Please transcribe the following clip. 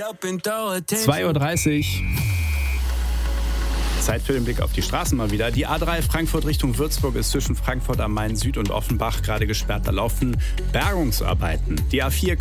2:30 Uhr. Zeit für den Blick auf die Straßen mal wieder. Die A3 Frankfurt Richtung Würzburg ist zwischen Frankfurt am Main Süd und Offenbach gerade gesperrt. Da laufen Bergungsarbeiten. Die A4